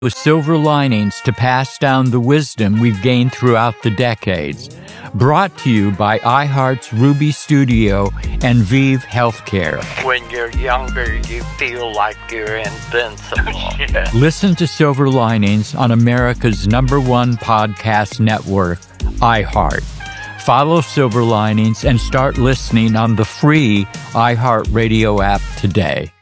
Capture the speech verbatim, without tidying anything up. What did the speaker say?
with silver linings to pass down the wisdom we've gained throughout the decades. Brought to you by iHeart's Ruby Studio and Vive Healthcare. When you're younger, you feel like you're invincible. Yeah. Listen to Silver Linings on America's number one podcast network, iHeart. Follow Silver Linings and start listening on the free iHeartRadio app today.